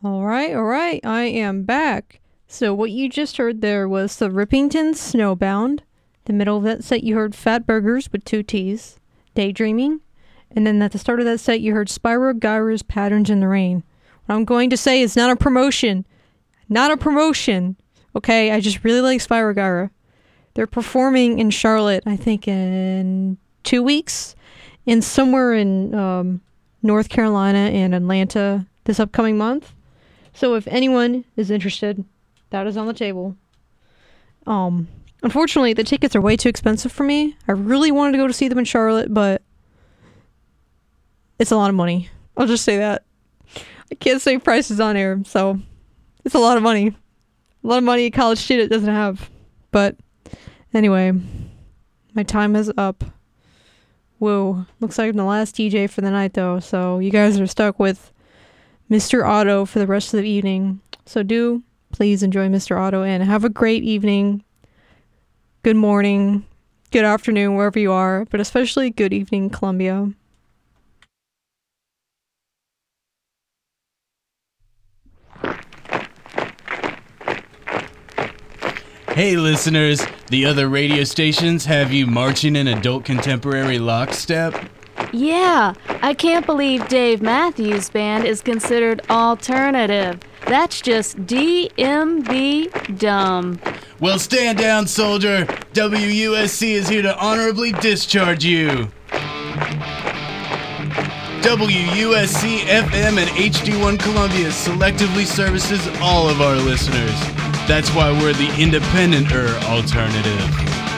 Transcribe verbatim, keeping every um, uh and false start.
All right, all right, I am back. So what you just heard there was the Rippington Snowbound. The middle of that set you heard Fat Burgers with two T's, Daydreaming. And then at the start of that set you heard Spyro Gyra's Patterns in the Rain. What I'm going to say is not a promotion. Not a promotion. Okay, I just really like Spyro Gyra. They're performing in Charlotte, I think in two weeks. And somewhere in um, North Carolina and Atlanta this upcoming month. So if anyone is interested, that is on the table. Um, unfortunately, the tickets are way too expensive for me. I really wanted to go to see them in Charlotte, but it's a lot of money. I'll just say that. I can't say prices on air, so it's a lot of money. A lot of money a college student doesn't have. But anyway, my time is up. Whoa. Looks like I'm the last D J for the night, though, so you guys are stuck with Mister Otto for the rest of the evening. So do please enjoy Mister Otto and have a great evening, good morning, good afternoon, wherever you are, but especially good evening, Columbia. Hey listeners, the other radio stations have you marching in adult contemporary lockstep? Yeah, I can't believe Dave Matthews Band is considered alternative. That's just D M B dumb. Well, stand down, soldier. W U S C is here to honorably discharge you. W U S C F M and H D one Columbia selectively services all of our listeners. That's why we're the independent-er alternative.